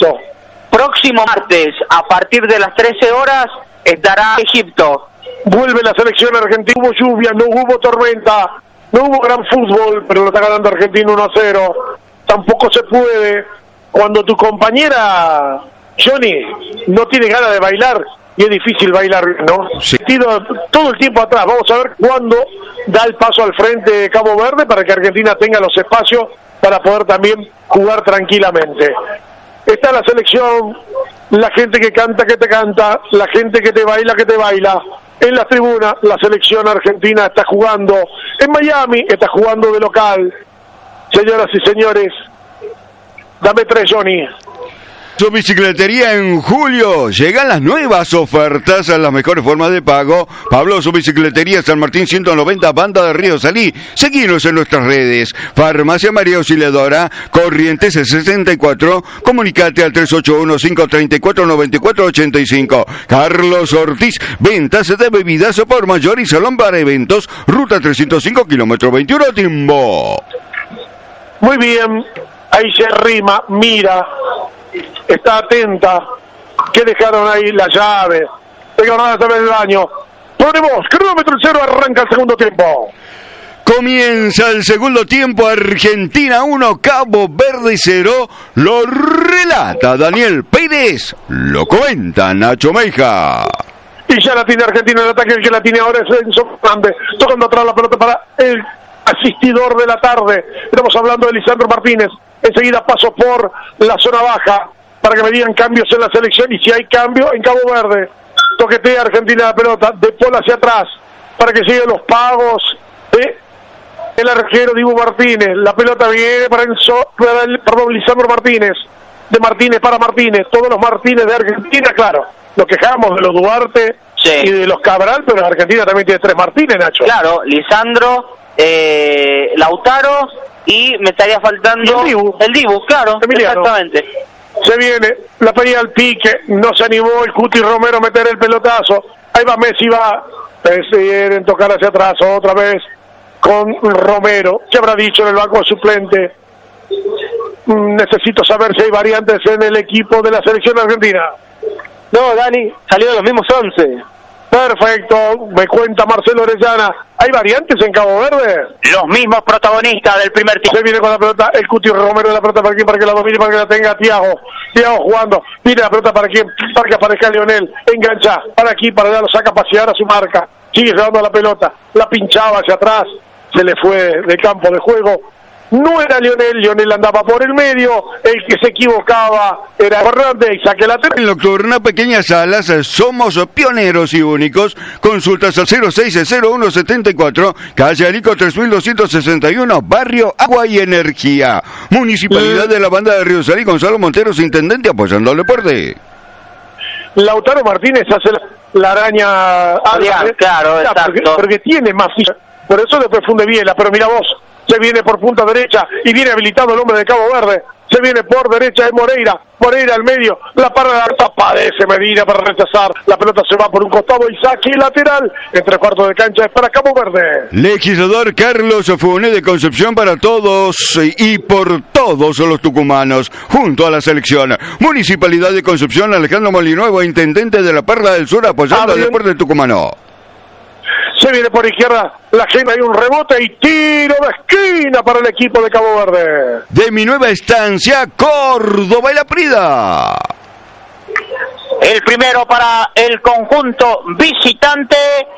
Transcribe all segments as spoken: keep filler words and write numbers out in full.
Egipto. Próximo martes, a partir de las trece horas, estará Egipto. Vuelve la selección argentina. Hubo lluvia, no hubo tormenta, no hubo gran fútbol, pero lo está ganando Argentina uno a cero. Tampoco se puede cuando tu compañera Johnny no tiene ganas de bailar, y es difícil bailar, ¿no? Sí. Todo el tiempo atrás. Vamos a ver cuándo da el paso al frente de Cabo Verde para que Argentina tenga los espacios para poder también jugar tranquilamente. Está la selección, la gente que canta, que te canta, la gente que te baila, que te baila. En las tribunas, la selección argentina está jugando. En Miami está jugando de local. Señoras y señores, dame tres, Johnny. Su bicicletería en julio. Llegan las nuevas ofertas a las mejores formas de pago. Pablo, su bicicletería San Martín ciento noventa, Banda de Río Salí. Seguinos en nuestras redes. Farmacia María Auxiliadora, Corrientes sesenta y cuatro. Comunicate al tres ocho uno, cinco tres cuatro, nueve cuatro ocho cinco. Carlos Ortiz, ventas de bebidas por mayor y salón para eventos. Ruta trescientos cinco, kilómetro veintiuno, Timbo. Muy bien. Ahí se rima, mira. Está atenta. ¿Qué dejaron ahí? La llave. Tengo nada de ver el baño. Ponemos cronómetro cero, arranca el segundo tiempo. Comienza el segundo tiempo. Argentina uno, Cabo Verde cero. Lo relata Daniel Pérez. Lo comenta Nacho Meija. Y ya la tiene Argentina en el ataque. El que la tiene ahora es Enzo Fernández. Tocando atrás la pelota para el asistidor de la tarde. Estamos hablando de Lisandro Martínez. Enseguida paso por la zona baja para que me digan cambios en la selección, y si hay cambio en Cabo Verde. Toquetea Argentina la pelota, de Paul hacia atrás, para que lleguen los pagos de el arquero Dibu Martínez. La pelota viene para, Enzo, para el, perdón, Lisandro Martínez, de Martínez para Martínez. Todos los Martínez de Argentina, claro, nos quejamos de los Duarte, sí, y de los Cabral, pero Argentina también tiene tres Martínez, Nacho. Claro, Lisandro, eh, Lautaro, y me estaría faltando el Dibu, el Dibu, claro, Emiliano. Exactamente. Se viene, la pedía al pique, no se animó el Cuti Romero a meter el pelotazo. Ahí va Messi, va, deciden tocar hacia atrás otra vez con Romero. ¿Qué habrá dicho en el banco suplente? Necesito saber si hay variantes en el equipo de la selección argentina. No, Dani, salió de los mismos once. Perfecto, me cuenta Marcelo Orellana. ¿Hay variantes en Cabo Verde? Los mismos protagonistas del primer tiempo. Se viene con la pelota el Cuti Romero, de la pelota para aquí, para que la domine, para que la tenga Thiago. Thiago jugando, viene la pelota para aquí, para que aparezca Lionel. Engancha, para aquí, para allá, lo saca a pasear a su marca. Sigue llevando la pelota, la pinchaba hacia atrás, se le fue del campo de juego. No era Lionel, Lionel andaba por el medio, el que se equivocaba era Fernández y saque la tercera. En Nocturna, Pequeñas Salas, somos pioneros y únicos. Consultas al cero seis cero uno setenta y cuatro, calle Alico tres mil doscientos sesenta y uno, Barrio Agua y Energía. Municipalidad de la Banda de Río Salí, Gonzalo Monteros, intendente, apoyando al deporte. Lautaro Martínez hace la, la araña... Adrián, ¿eh? Claro, ya, exacto. Porque, porque tiene más... Por eso después funde Viela, pero mira vos... Se viene por punta derecha y viene habilitado el hombre de Cabo Verde. Se viene por derecha de Moreira. Moreira al medio. La para la pelota, padece Medina para rechazar. La pelota se va por un costado y saque lateral. En tres cuartos de cancha es para Cabo Verde. Legislador Carlos Funé de Concepción para todos y por todos los tucumanos. Junto a la selección. Municipalidad de Concepción, Alejandro Molinuevo, intendente de la Perla del Sur, apoyando al deporte tucumano. Se viene por izquierda, la gente, hay un rebote y tiro de esquina para el equipo de Cabo Verde. De mi nueva estancia, Córdoba y La Prida. El primero para el conjunto visitante,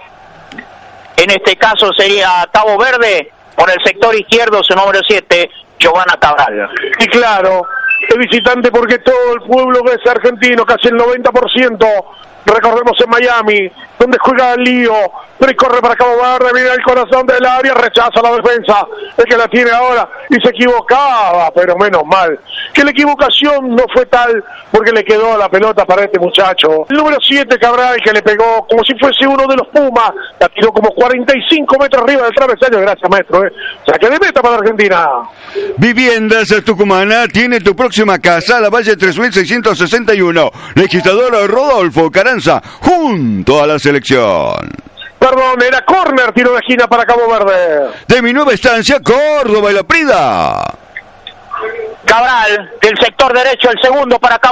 en este caso sería Cabo Verde, por el sector izquierdo, su número siete, Giovanna Cabral. Y claro, el visitante porque todo el pueblo que es argentino, casi el noventa por ciento, recordemos en Miami, donde juega el lío, recorre para Cabo Verde, viene al corazón del área, rechaza la defensa, el que la tiene ahora, y se equivocaba, pero menos mal, que la equivocación no fue tal, porque le quedó la pelota para este muchacho. El número siete, Cabral, que le pegó como si fuese uno de los Pumas, la tiró como cuarenta y cinco metros arriba del travesaño, gracias maestro, eh. O sea, que de meta para Argentina. Viviendas Tucumana, tiene tu próxima casa, la Valle tres mil seiscientos sesenta y uno, legislador Rodolfo Caranza, junto a la selección. Perdón, era córner, tiro de esquina para Cabo Verde. De mi nueva estancia, Córdoba y La Prida. Cabral, del sector derecho, el segundo para Cabo